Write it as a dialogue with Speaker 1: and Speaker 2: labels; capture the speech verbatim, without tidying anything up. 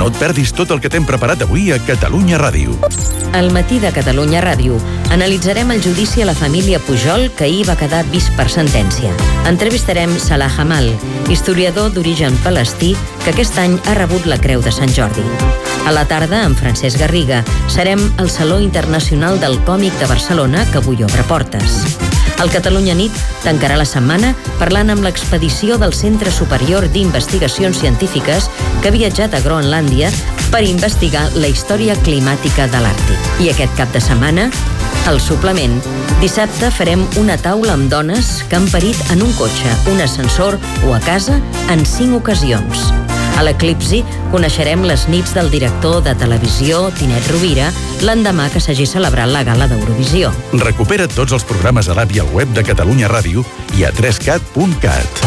Speaker 1: No et perdis tot el que t'hem preparat avui a Catalunya Ràdio.
Speaker 2: Al matí de Catalunya Ràdio analitzarem el judici a la família Pujol que ahir va quedar vist per sentència. Entrevistarem Salah Jamal, historiador d'origen palestí que aquest any ha rebut la Creu de Sant Jordi. A la tarda, amb Francesc Garriga, serem al Saló Internacional del Còmic de Barcelona que avui obre portes. El Catalunya Nit tancarà la setmana parlant amb l'expedició del Centre Superior d'Investigacions Científiques que ha viatjat a Groenlàndia per investigar la història climàtica de l'Àrtic. I aquest cap de setmana, al suplement, dissabte farem una taula amb dones que han parit en un cotxe, un ascensor o a casa en cinc ocasions. A l'Eclipsi coneixerem les nits del director de televisió, Tinet Rovira, l'endemà que s'hagi celebrat la gala d'Eurovisió.
Speaker 1: Recupera tots els programes a l'app i al web de Catalunya Ràdio i a tres cat punt cat.